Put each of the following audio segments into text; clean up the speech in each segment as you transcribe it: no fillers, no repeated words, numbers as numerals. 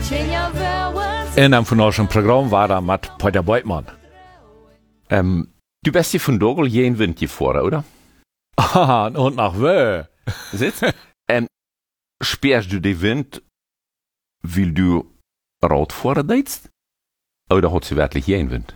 In einem von unserem Programm war da mit Peter Beutmann. Du bist hier von Dogel jeden Wind gefahren, oder? Ah, und nach wo? Sitz? Sperrst du den Wind, weil du Radfahren deitst? Oder hat sie wirklich jeden Wind?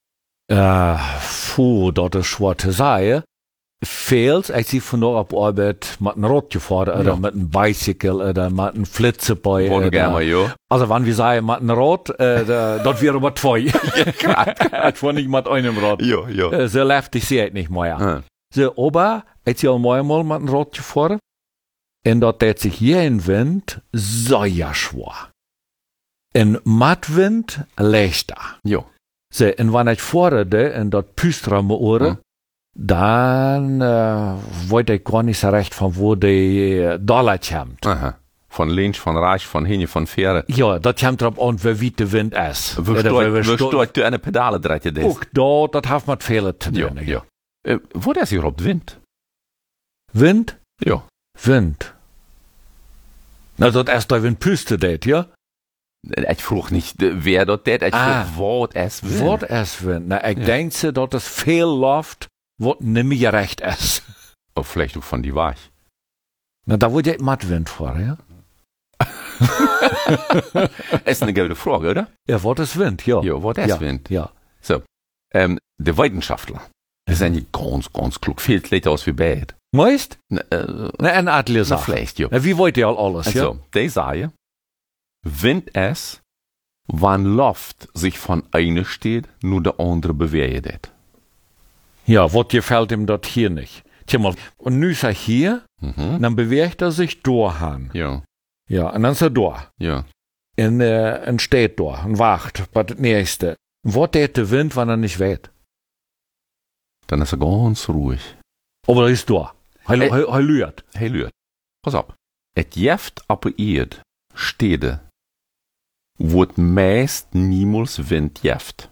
Dat ist schwer zu sagen. Fehlt, als ich von da ab Arbeit mit einem Rad gefahren oder mit einem Bicycle oder mit einem Flitzeboy. Also, wenn wir sagen, mit einem Rad, das wäre aber zwei. Ja, das war nicht mit einem Rad. Ja. So läuft ich sie nicht mehr. So, aber, als ich einmal mit einem Rad gefahren, und dort hat sich jeden Wind sehr schwer. In Mattwind leichter. Ja. So, und wenn ich fahre, und dort Püstra am Ohren, dann wollte ich gar nicht so recht, von wo die Dollar kommt. Aha. Von links, von rechts, von hinten, von vorne. Ja, das kommt drauf an, wie der Wind ist. Wo du eine Pedale dreht das? Auch da, das hat mit Fehler zu tun. Ja. Wo ist überhaupt Wind? Wind? Ja. Wind. Na, das ist da, wenn Püste det, ja? Ich frage nicht, wer dort det, ich frage, was es Wind. Was es Wind? Na, ich denke, dass es viel läuft, was nicht mehr recht ist. Oder vielleicht auch von die Weich. Na, da wurde ich mit Wind fahren, ja? Ist eine gute Frage, oder? Ja, was ist Wind, ja. Ja, was ist Wind? Ja. So, der Wissenschaftler, die sind ja ganz klug, viel schlechter aus wie Bad. Meist? Na, ein Adler sagt. Vielleicht, ja. Na, wie wollt ihr alles, ja? Also, die sagen, Wind ist, wann Luft sich von einer steht, nur der andere bewegt. Ja, was gefällt ihm dort hier nicht? Tja mal, und nu ist er hier, dann bewegt er sich durchhan. Ja. Ja, und dann ist er da. Ja. Und steht da und wacht bei das Nächste. Und was tät der Wind, wenn er nicht weht? Dann ist er ganz ruhig. Aber er ist da. Er lüht. Hey, Lüt. Pass auf. Et jeft ab Erd stede, wird meist niemals Wind jeft.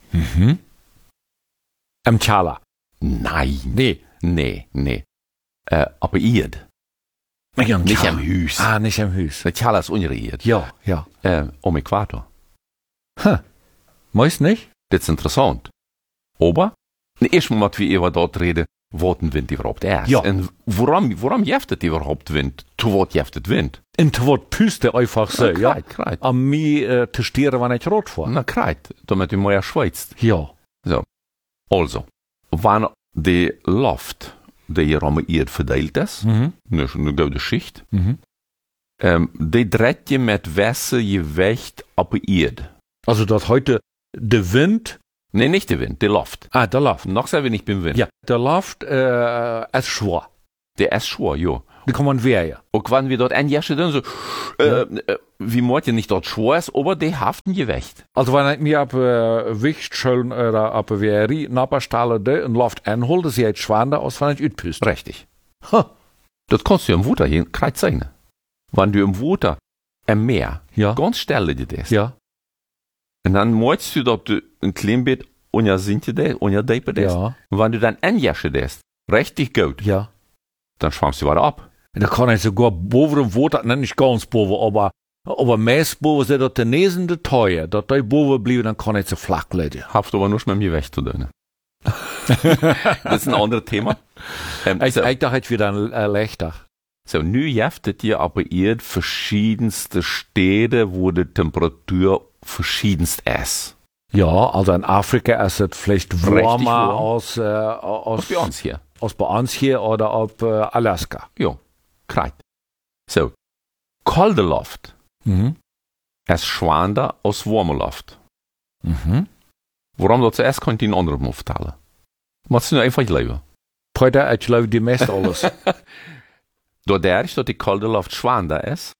Am Tjala. Nein. Nee. Nee. Aber Erd. Nicht am Hüs. Ah, nicht am Hüs. Der Tjala ist unsere Erd. Ja. Am Äquator. Meist nicht? Das ist interessant. Aber, erstmal mal, wie wir dort reden, was ein Wind überhaupt ist. Ja. Und warum jeftet überhaupt Wind? Zu was jeftet Wind? Und zu was Püste einfach so, ja? Kreit. Am mir zu stieren, wenn ich rot fahre. Na, kreit. Damit du mehr schweizt. Ja. So. Also, wenn die Luft, die hier am Erd verteilt ist, eine gute Schicht, die dreht je mit welchem Gewicht ab Erd. Also, dass heute der Wind. Nee, nicht der Wind, die Luft. Ah, der Luft. Noch sehr wenig beim Wind. Ja, der Luft ist schwer. Der ist schwer, ja. Die kann man wehren. Und wenn wir dort einjaschen, dann so, wie meint ihr nicht dort schwer ist, aber die haften Gewicht. Also, wenn ich mir ab Wichtschön oder ab Wehri Napperstalle und Luft einhole, das ist jetzt schwander, als wenn ich utpüst. Richtig. Das kannst du im Wuter hier kreuz sein. Wenn du im Wuter, im Meer, ganz stelle dir das. Ja. Und dann möchtest du dort ein Kleinbett und ja sind dir das, und ja depe das. Ja. Und wenn du dann einjaschen das, richtig gut, Ja. dann schwammst du weiter ab. Da kann ich sogar boven dem Water, nicht ganz boven, aber meist boven sind das die Nesende teuer. Dass die boven bleiben, dann kann ich sie flach legen. Haft aber nur mit dem Gewicht zu tun. Das ist ein anderes Thema. Ich dachte, jetzt wieder ein leichter. So, nu jeftet ihr aber verschiedenste Städte, wo die Temperatur verschiedenst ist. Ja, also in Afrika ist es vielleicht warmer als bei uns hier. Als bei uns hier oder auf Alaska. Ja, kreit. So, kalte Luft ist schwander als warme Luft. Warum das zuerst kann ich in anderen aufteilen? Machst du nur einfach leben? Heute, ich glaube, die meiste alles. Doordat die kalte Luft schwander ist,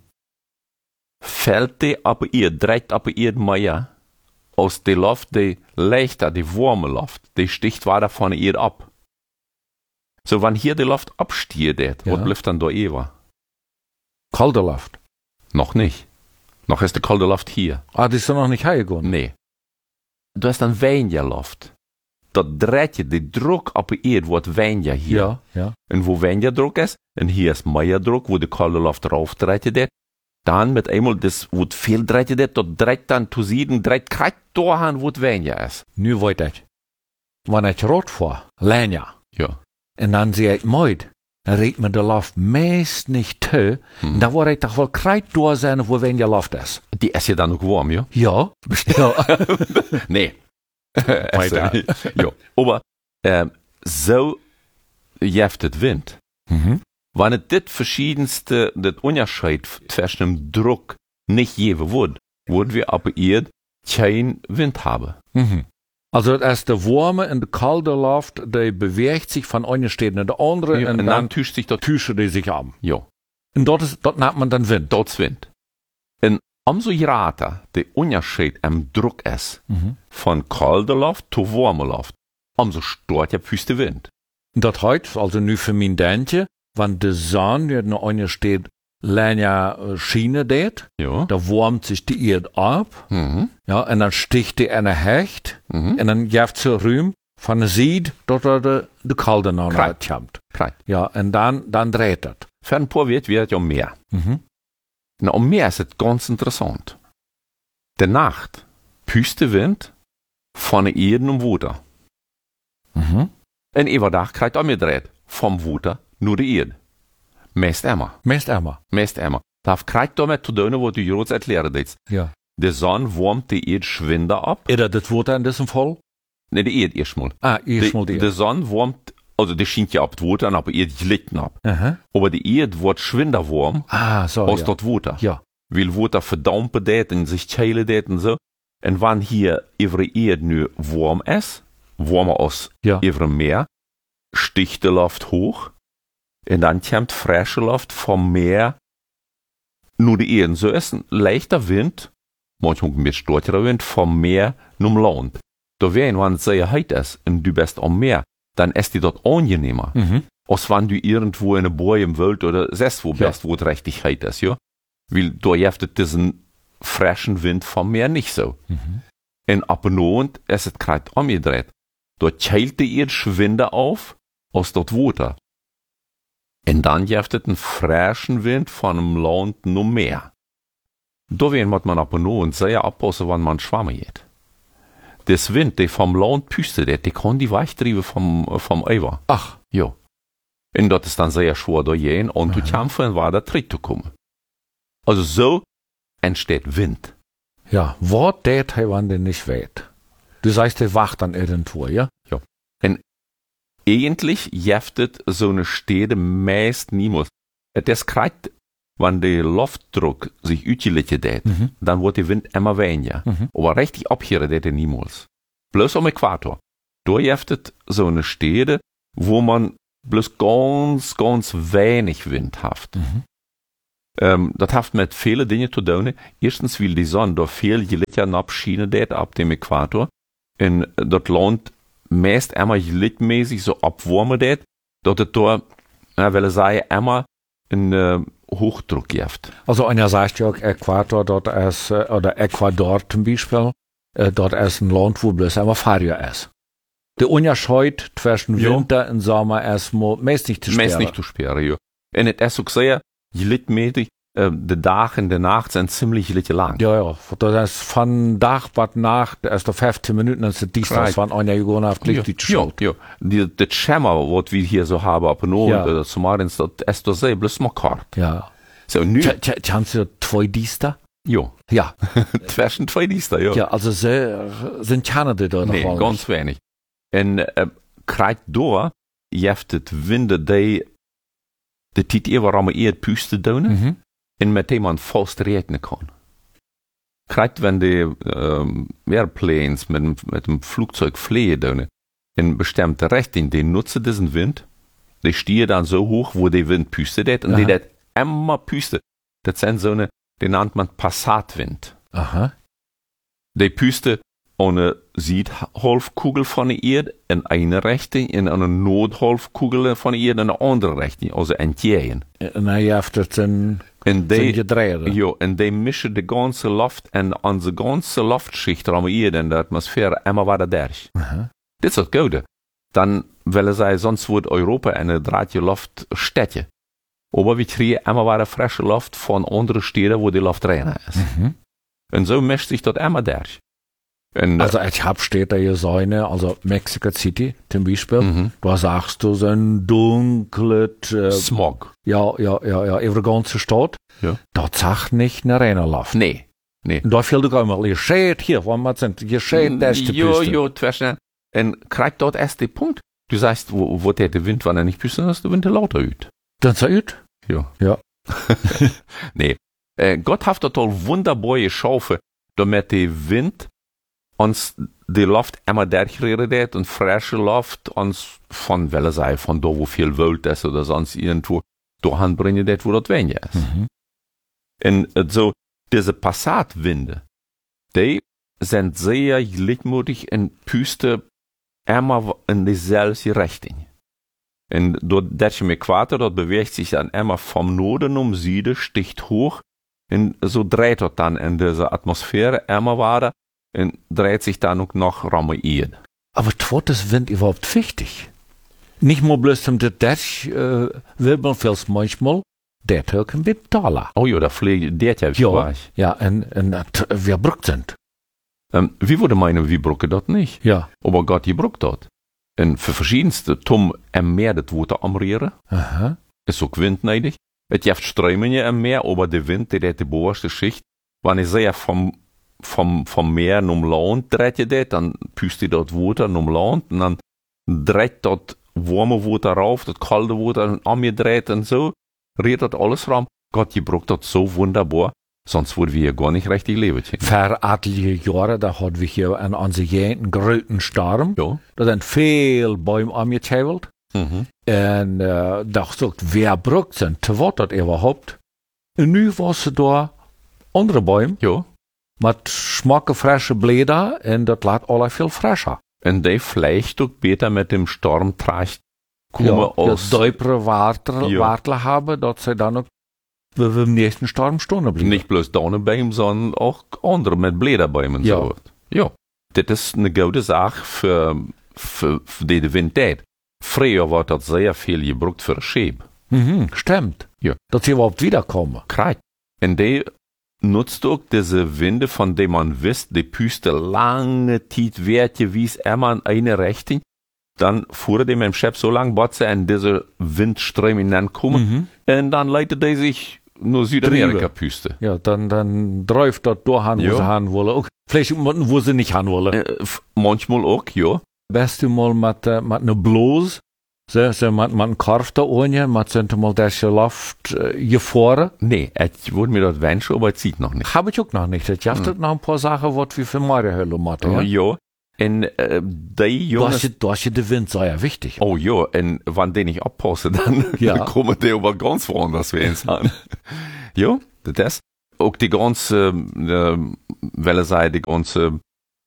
fällt die aber direkt ab mehr aus der Luft, die leichter, die warme Luft, die sticht weiter von ihr ab. So, wenn hier die Luft abstiert, was bleibt dann da ever? Kalte Luft? Noch nicht. Noch ist die kalte Luft hier. Ah, die ist noch nicht hergegangen? Nee. Du hast dann weniger Luft. Dat dreht je de Druck op de Erde wordt weniger hier. Ja. En wo weniger Druck ist, und hier ist mehr Druck, wo die kalte Luft drauf dreht je dat, dann mit einmal, das wird viel dreht, dort dreht dann zu sieden, dreht kreis dahin, wo es weniger ist. Nu weet ich. Wanneer ich rot vor, Lenya. Ja. En dan zie ik mooi. Dan reed me de loft meest niet te. Dan word ik toch wel krijt door zijn voor wen je loft is. Die is je dan ook warm, ja? Ja. Nee. Ja. Aber so jeft het wind. Wanneer dit verschiedenste, dit onderscheid zwischen dem Druck nicht geben wird, würden wir aber eher kein Wind haben. Also das ist der warme und der kalte Luft, der bewegt sich von einer Stelle in der andere ja, und dann tischt sich die sich an. Ja. Und dort nennt man dann Wind. Dort ist Wind. Und umso grater der Unterschied am Druck ist, von kalter Luft zu warmer Luft, umso stärker ist der Wind. Und das heißt, also nu für mein Däntje, wenn die Sonne in einer steht, länger Schiene det, ja. Da wärmt sich die Erde ab, ja, und dann sticht die eine Hecht, und dann gibt sie Rühm von der Sied, dort die Kalte noch kommt. Ja, und dann dreht das. Für ein paar wird ja mehr. Na, um mehr ist es ganz interessant. Der Nacht püst der Wind von der Erde um Wuter. En überdag krijgt om je dreht vom Wuter nur die Erde. Meest immer. Dat krijgt damit zu tun, was du jetzt erklären willst. Ja. Die Sonne wärmt die Erde schwinder ab. Ist das Wuter in diesem Fall? Nee, die Erde erstmal. Erstmal die Erde. Die Sonne wärmt, also die schient ja ab, das Wuter, aber die Erde glitten ab. Aber die Erde wird schwinder warm aus das Wuter. Ja. Weil Wuter verdampen det und sich keilen det und so. Und wenn hier über die Erde nu warm ist, warmer als über Meer, sticht die Luft hoch. Und dann kommt frische Luft vom Meer nur die Erde. So ist ein leichter Wind, manchmal ein bisschen stärkerer Wind, vom Meer zum Land. Da wenn es sehr heiß ist und du bist am Meer, dann ist die dort angenehmer. Als wenn du irgendwo in einem Boy im Wald oder sonst wo bist, wo es richtig heiß ist, ja. Weil da gibt diesen frischen Wind vom Meer nicht so. Und ab und an ist es gerade umgedreht. Dort keilt die Erde schwinder auf, aus dort Wasser. Und dann gibt es einen frischen Wind von dem Land noch mehr. Da muss man ab und an sehr aufpassen, wenn man schwammen geht. Das Wind, der vom Land püstet, der kann die wegtreiben vom Eiver. Ach. Ja. Und das ist dann sehr schwer da gehen und zu kämpfen, war der Tritt zu kommen. Also so entsteht Wind. Ja, was der Taiwan denn nicht weht. Du sagst, der wacht dann irgendwo, ja? Ja. Und eigentlich jeftet so eine Städte meist niemals. Das kriegt, wenn der Luftdruck sich utiliert, dann wird der Wind immer weniger. Aber richtig abhören der niemals. Bloß am Äquator. Da jeftet so eine Städte, wo man bloß ganz, ganz wenig Wind hat. Das hat mit vielen Dingen zu tun. Erstens, weil die Sonne da viel Gelichter abschienen ab dem Äquator. In das Land meist immer gelitmäßig so abwärmen det, dass es da, weil es immer einen Hochdruck gibt. Also, einer sagt ja auch Äquator, dort ist, oder Ecuador zum Beispiel, dort ist ein Land, wo bloß immer Fahrer ist. Der Unterschied zwischen Winter und Sommer ist meist nicht zu sperren. Meist nicht zu sperren, ja. Und es ist auch sehr gelitmäßig, der Tag und die Nacht sind ziemlich lang. Ja. Das ist von Tag bis Nacht, erst 15 Minuten, dann ist die Distanz von einer Jugend auf Licht geschaut. Ja. Das Schemmer, was wir hier so haben, ab und an, oder zumeist, das ist doch sehr, bloß mal kalt. Ja. So, nu. Kannst du zwei Diester? Ja. Ja. Zwischen zwei Diester, ja. Ja, also sind keine die da noch. Nee, ganz wenig. Und, kriegt da, jeftet Winde, die Tiet warum eher Püste tun, und mit dem man fast regnen kann. Kriegt, wenn die Airplanes mit dem Flugzeug fliegen, in bestimmte Richtung, die nutzen diesen Wind, die stehen dann so hoch, wo der Wind püstet, und die das immer püstet. Das sind so eine, die nennt man Passatwind. Aha. Die püste eine Südhalbkugel von der Erde in eine Richtung, in eine Nordhalbkugel von der Erde in eine andere Richtung, also entgegen. Und dann heeft het een gedreht. Ja, und die mischen die ganze Luft und unsere ganze Luftschicht um die Erde in der Atmosphäre immer weiter durch. Das ist das Gute. Dann, weil sonst wird Europa eine dreite Luftstätte. Aber wir kriegen immer wieder frische Luft von anderen Städten, wo die Luft reiner ist. Und so mischt sich das immer durch. Und, also ich habe Städte gesehen, also Mexico City zum Beispiel, da sagst du so ein dunkles Smog. Ja, über die ganze Stadt. Ja. Das sagt nicht eine reine Luft. Nee. Und da fehlt auch immer, ihr steht hier, wo wir sind, ihr steht, das ist die Piste. Jo, zwischen. Und kriegt dort erst den Punkt. Du sagst, wo der Wind, wenn er nicht püsten, ist der Wind lauter üt. Dann ist er üt? Ja. Nee. Gott hat dort wunderbar geschaffen, damit der Wind uns die Luft immer durchredet und frische Luft uns von welcher Seite, von da, wo viel Wild ist oder sonst irgendwo, dahin bringen, wo das weniger ist. Und so, diese Passatwinde, die sind sehr gleichmütig und püsten immer in dieselbe Richtung. Und dort, das im Äquator, dort bewegt sich dann immer vom Norden Süden, sticht hoch, und so dreht das dann in dieser Atmosphäre immer weiter, und dreht sich dann auch noch Raum Erde. Aber was ist Wind überhaupt wichtig? Nicht nur bloß um das, will man vielleicht manchmal, der auch ein bisschen taler. Oh ja, da fliegt der ja, und wir brückt sind. Wie würde meinen, wir brücken das nicht? Ja. Aber Gott, ihr brückt das. Und für verschiedenste, Tom im Meer das Wasser amrieren, ist auch windneidig. Es gibt Strömungen im Meer, aber der Wind, der die oberste Schicht, wenn ich sehr vom Meer um Land dreht, dann püst die dort Wasser um Land und dann dreht dort warme Wasser rauf, das kalte Wasser angedreht und so, redet das alles rum. Gott, ihr braucht das so wunderbar, sonst würden wir hier gar nicht richtig leben. Vor etliche Jahre, da hatten wir hier an unserem einen großen Sturm. Ja. Da sind viel Bäume angeteilt. Und da sagt, wer braucht sind, zu was das überhaupt? Und nu war es da andere Bäume. Ja. Mit schmacke frische Blätter und das lässt alle viel frischer. Und die vielleicht auch besser mit dem Sturm tracht kommen als deupere Wartel haben, dass sie dann auch wir im nächsten Sturm stehen bleiben. Nicht bloß Dornenbäume, sondern auch andere mit Blätterbäumen. Ja. So. Ja. Das ist eine gute Sache für die der Wind tät. Früher war das sehr viel gebraucht für Schäb. Stimmt. Ja. Dass sie überhaupt wiederkommen. Kreis. Und die nutzt auch diese Winde, von denen man wisst, die püste lange Zeit wert wie es immer in eine Richtung. Dann fuhr die mit dem Schiff so lang, bis sie in diese Windströme hineinkommen. Und dann leitet die sich nur Südamerika-Püste. Ja, dann dräuft das da hin, wo sie hin wollen. Auch vielleicht, wo sie nicht hin wollen. Manchmal auch, ja. Bist du mal mit einer Bluse, so mit einem Korf da ohne, mit mal das Luft gefahren? Nee, ich würde mir das wünschen, aber es sieht noch nicht. Habe ich auch noch nicht. Ich habe noch ein paar Sachen, was wir für Mariahölle machen. Ja. Und die Jungs... Du hast ja den Wind sehr wichtig. Oh ja, und wenn die nicht abpassen, dann kommen die aber ganz woanders wie ins an. Ja, das. Auch die ganze, die ganze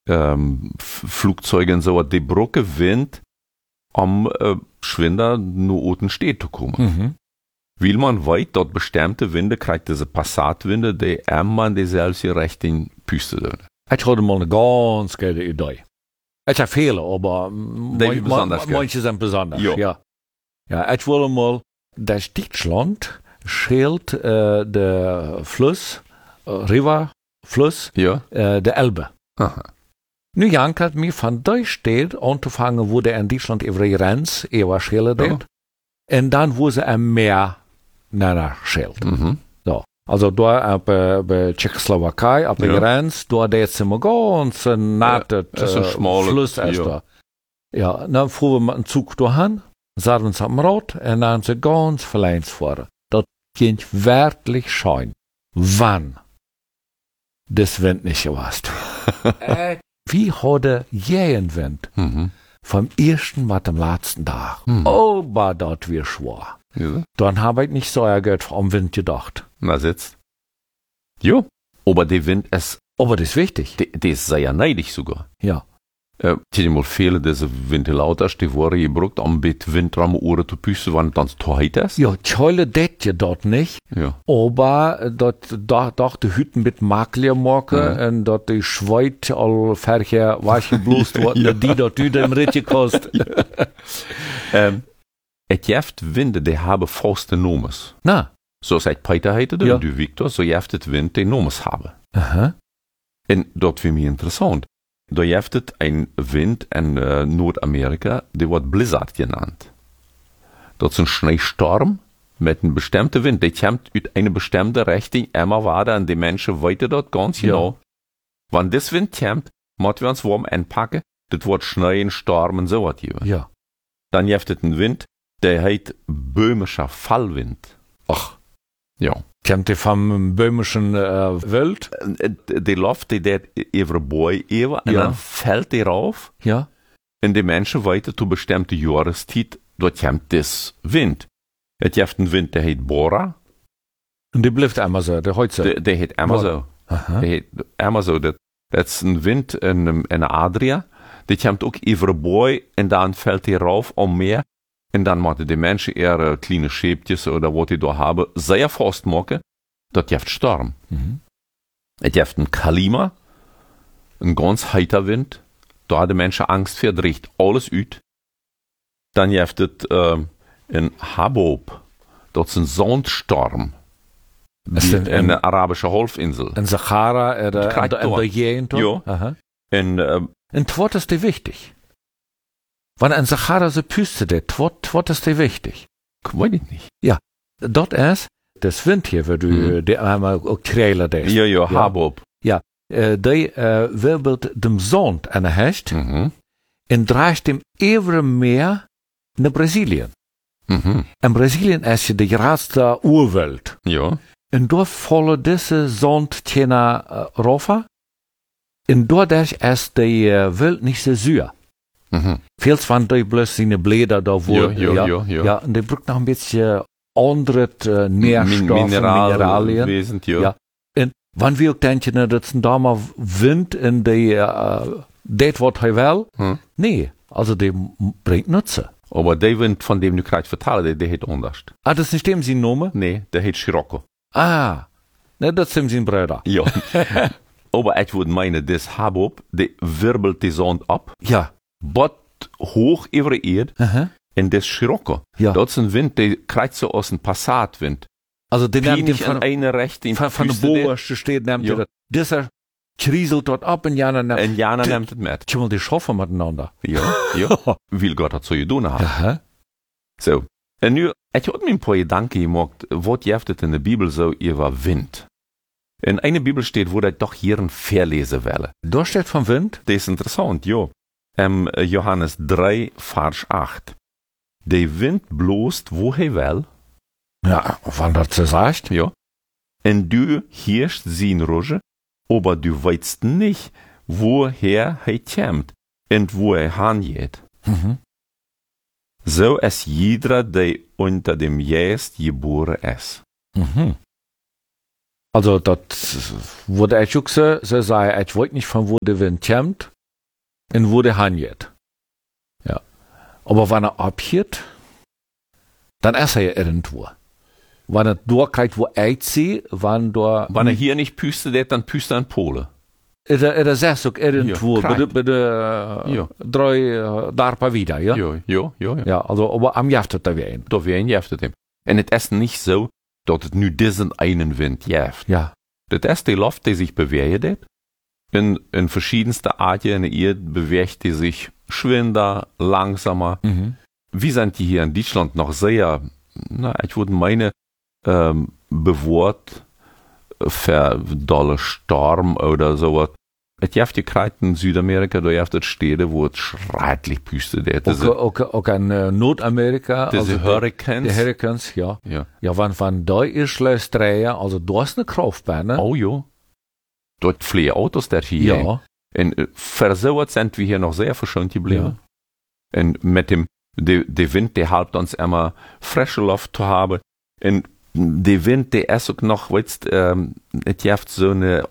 Flugzeuge und so, die brauchen Wind, am schwinder nur unten steht zu kommen. Weil man weiß, dort bestimmte Winde kriegt diese Passatwinde, die immer in dieselbe Richtung püsten. Ich hatte mal eine ganz gute Idee. Ich habe viele, aber manche sind besonders. Ja, ich wollte mal, das Deutschland schält der Fluss, Fluss, der Elbe. Aha. Nu jankert mir von Deutschland anzufangen, wo der in Deutschland über die Grenze schält. Und dann, wo sie am Meer schält. So. Also da bei Tschechoslowakei, ab der Grenze, da ist immer ganz nahe Fluss ist da. Ja, dann fuhren wir mit dem Zug dahin, saßen uns am Rad und dann sind ganz verleins fahren. Das ging wirklich schön. Wann das Wind nicht gewasst. Wie hatte jeden Wind vom ersten bis zum letzten Tag. Oh, war dort wie schwer. Ja. Dann habe ich nicht so Geld vom Wind gedacht. Na, sitzt. Jo. Aber der Wind ist. Aber das ist wichtig. Der ist sehr neidig sogar. Ja. Die mal viele diese Ventilators, die waren gebraucht, um mit Windraum Uhr zu püsten, wann dann zu heiß ist. Ja, tolle det je dort nicht. Ja. Aber dort die Hütten mit Makler machen und dort die Schweit all fertig waschen bloß worden, die dort wieder im Ritje kostet. et jeft Winde, die haben vaste Nomes. Na. Zoals het Peter heette, ja. Du Victor, so jeft het Wind, die Nomes haben. Aha. En dat vind ik interessant. Da jeft het een wind in Noord-Amerika, die wordt blizzard genannt. Dat is een schneestorm met een bestimmte wind. Die komt uit een bestimmte richting immer weiter en die mensen weten dat ganz genau. Wanneer dit wind komt, moeten we ons warm aanpakken. Dat wordt Schnee en storm en zo wat geven. Ja. Dan heeft het een wind, die heet böhmischer Fallwind. Ach. Ja. Komt die van böhmischen Welt? Die Luft, die deed over boy even en dan fällt die rauf. Ja. En die mensen weten tot bestimmte jahrestijd, dat komt dit wind. Het heeft een wind, die heet Bora. En die blijft immer zo, die heet zo? Die heet immer zo. Die heet immer zo. Dat is een wind in Adria. Die komt ook over boy en dan fällt die rauf om meer. En dan moeten die mensen eher kleine scheepjes oder wat die daar hebben, zeer vast maken, dat heeft storm. Het heeft een Kalima, een ganz heiter wind, daar de mensen angst voor, dreigt alles uit. Dan heeft het een Haboob, dat is een zandstorm. In de Arabische Halbinsel. In Sahara, in de Gegend. Ja. En wat is die wichtig? Wanneer in Sahara ze puste dit, wat is die wichtig? Ik weet het niet. Ja, dat is, das wind hier, waar du die einmal ook trailer deed. Ja, Haboob. Ja, die wirbelt dem zand aan de hest en draagt hem even meer naar Brazilië. En Brazilië is de grootste oerwelt. Ja. En daar vallen deze zand tjena rauf. En doordat is die wild niet zo zuur. Veel van die bloß seine Blätter da worden. Ja, und die braucht noch ein bisschen andere Nährstoffe, Mineralien. Ja. Und wenn wir auch denken, dass ein da mal Wind in die, das wird er will, nee, also die bringt Nutze. Aber der Wind, von dem du gerade vertellen, der heet anders. Ah, das ist nicht dem sein Name? Nee, der heet Scirocco. Ah, ne, das sind sein Brüder. Ja. Aber ich würde meinen, das Haboob, die wirbelt die Sand ab. Ja. Bot hoch über die Erde. Und das Scirocco. Ja. Das ist ein Wind, der kriegt so aus dem Passatwind. Also den nimmt nicht in eine Richtung. Von der Bohrste steht, nimmt er das. Dieser kriselt dort ab und Jana nimmt es. Und Jana nimmt es mit. Schon mal die schaffen miteinander. Ja. Will Gott hat so getan haben. So. Und nu, ich habe mir ein paar Gedanken gemacht, was gibt es in der Bibel so über Wind? In einer Bibel steht, wo ich doch hier ein verlesen will. Da steht vom Wind? Das ist interessant, ja. Johannes 3, Vers 8. Der Wind bloßt, wo er will. Ja, wann das so sagt? Ja. Und du hörst sein Ruge, aber du weißt nicht, woher er kommt und wo er hingeht. So ist jeder, der unter dem Geist geboren ist. Also, das wurde ich auch so sagen, ich weiß nicht, von wo der Wind kommt. Und wo der hingeht. Ja. Aber wenn er abgeht, dann ist er ja irgendwo. Wenn er durchkriegt, wo ich sehe, wenn er hier nicht püstet, dann püstet er in Polen. Er sagt auch irgendwo, bei der 3 Darpa wieder, ja? Ja. Ja, also, aber am jaftet er wieder ein. Da wieder ein jaftet ihm. Und es ist nicht so, dass es nur diesen einen Wind jaft. Ja. Das ist die Luft, die sich bewegt. In verschiedenster Arten in der Erde bewegt die sich schwinder, langsamer. Wir sind hier in Deutschland noch sehr, ich würde meine, bewahrt für dolle Sturm oder sowas. Es gibt die Kreiten in Südamerika, da gibt es Städte, wo es schrecklich püstet. Auch in Nordamerika. Diese also Hurricanes. Die Hurricanes, ja. Ja, wenn da ist, lässt drehen, also du hast eine Kraftbahn, ne? Oh ja. Dort fliegen Autos der hier. Ja. Und für sowas sind wir hier noch sehr verschont geblieben. Ja. Und mit dem, der Wind, der halbt uns immer frische Luft zu haben. Und der Wind, der ist auch noch, weißt, es gibt so eine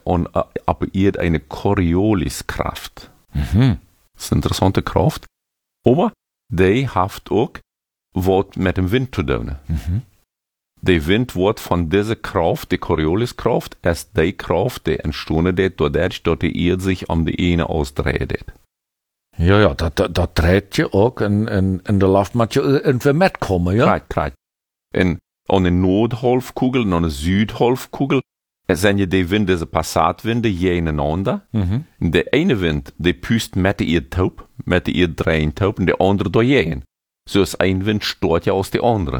Corioliskraft. Das ist eine interessante Kraft. Aber die hat auch was mit dem Wind zu tun. Der Wind wird von dieser Kraft, die Corioliskraft, ist die Kraft, die entstanden ist, dadurch, dass die Erde sich um die eine ausdreht. Ja, dat dreht je ook in de Luft moet je irgendwie mitkommen, ja? Right. En aan de Noordhalfkugel en aan de Zuidhalfkugel zijn je die winden, deze Passatwinden, jeneinander. De ene wind, die puist met de Erdtaub, met de Erddraintaub, en de andere door jeen. Dus een wind stoort je als de andere.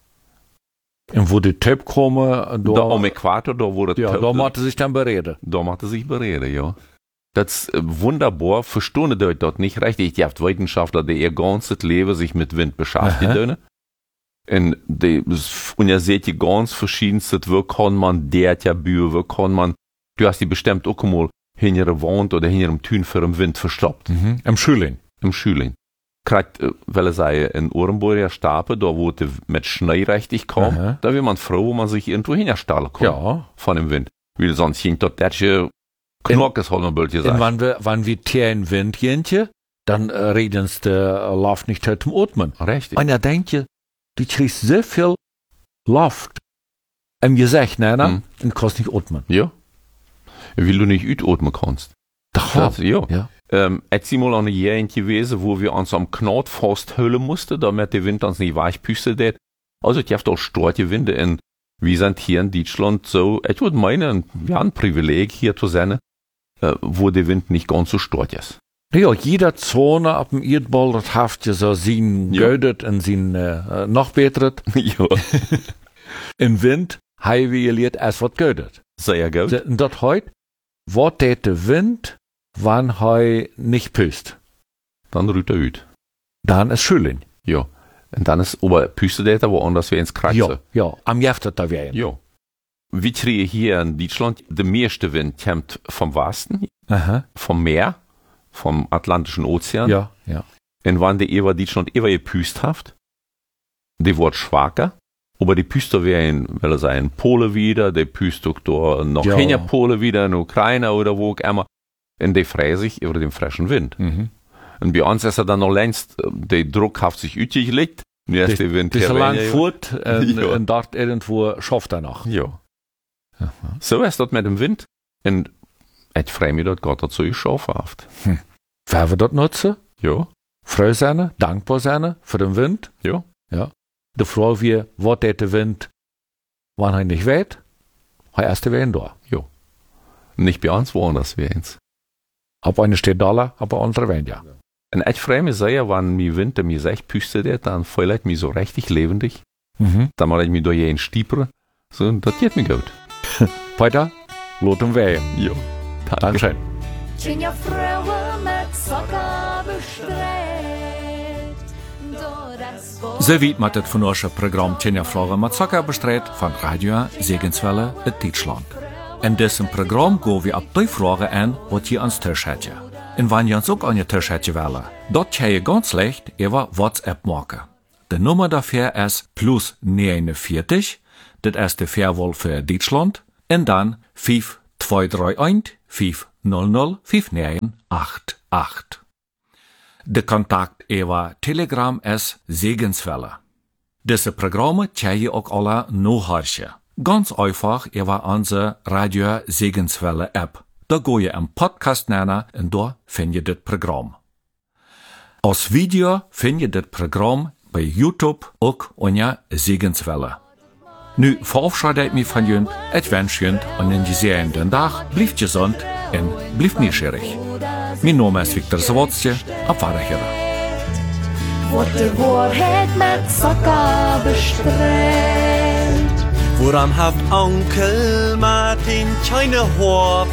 En wo die Taub komen, da am Äquator, da wo der Taub... Ja, da macht sich dann bereden. Da macht sich bereden, ja. Das ist wunderbar, verstehen die das nicht richtig. Die haben Wissenschaftler, die ihr ganzes Leben sich mit Wind beschäftigen. Und ihr seht die ganz verschiedenste, wo kann man dertja bühen, wo kann man, du hast die bestimmt auch mal hinter der Wand oder hinter dem Tün für den Wind verstoppt. Im Schüling. Kriegt, weil er sei in Orenburger Stapel, da wo die mit Schnee richtig kam, da will man froh, wo man sich irgendwo hinstellen kann. Ja. Von dem Wind. Weil sonst hängt dort derche Knockes halt ein Bildchen sein. Und wenn wir tieren Wind gehen, dann reden sie der Luft nicht halt zum Atmen. Richtig. Und er denkt je, du kriegst so viel Luft im Gesicht, ne? Und kannst nicht atmen. Ja. Weil du nicht atmen kannst. Doch. Ja. Jetzt mal an eine Gegend gewesen, wo wir uns am Knot festhüllen mussten, damit der Wind uns nicht weichpüstet hat. Also, ich habe doch starke Winde in, wir sind hier in Deutschland so, ich würde meinen, wir haben ein Privileg hier zu sein, wo der Wind nicht ganz so stark ist. Ja, jeder Zone ab dem Erdball, das haft ja so sein Gödet und sein noch betret. Ja. Im Wind, haben wir geleert, es wird gödet. Sehr gut. Und das heute, wird der Wind, wann hij nicht püst. Dann rüht er ut. Dann ist Schüling. Ja. Und dann ist, aber püstet er woanders wie ins Kreise. Ja, am Jefter da wären. Ja. Wir kriegen hier in Deutschland, der meiste Wind kommt vom Westen, vom Meer, vom Atlantischen Ozean. Ja. Und wenn die über Deutschland gepüst haft, die wird schwacher, aber die Püster wären, weil er sei in Polen wieder, die püst auch da noch in Polen wieder, in Ukraine oder wo auch immer. Und die freuen sich über den frischen Wind. Und bei uns ist er dann noch längst, der Druck hat sich ütig und jetzt der Wind hier. Das ist lang fort und dort irgendwo schafft er noch. Ja. So ist das mit dem Wind. Und ich freue mich, dass Gott dazu geschaffen hat. Wer wir das nutzen? Ja. Freu sein, dankbar sein für den Wind. Ja. Die Frage wir, was der Wind, wann er nicht weht, er erst werden da. Ja. Nicht bei uns, woanders wären's. Aber eine steht da, aber andere werden ja. Und ich freue mich sehr, wenn mir Winter mir echt püstet, dann fühle ich mich so richtig lebendig. Dann mache ich mich durch jeden Stieper. So, das geht mir gut. Weiter, lot und wehen. Ja. Dankeschön. So weit mit das von unserem Programm Tjenja Fragen mit Zucker bestreut von Radio Segenswelle in Deutschland. In diesem Programm gehen wir auf die Fragen an, was ihr ans Tisch hättet. Und wenn ihr uns auch an den Tisch hättet wollen, dort könnt ihr ganz leicht über WhatsApp machen. Die Nummer dafür ist +49, das ist die Fairwahl für Deutschland, und dann 5231 500 5988. Der Kontakt über Telegram ist Segenswelle. Diese Programme könnt ihr auch alle nachhören. Ganz einfach über unsere Radio Segenswelle App. Da geht ihr im Podcast nennen und da findet ihr das Programm. Als Video findet ihr das Programm bei YouTube auch unter Segenswelle. Nu verabschiede ich mich von Jünd. Ich wünsche Jünd einen gesegneten Tag. Bleibt gesund und bleibt neugierig. Mein Name ist Viktor Zawodski. Auf Wiedersehen. Wordt de waarheid met zakken bestrijd. Woran haft Onkel Martin keine Hof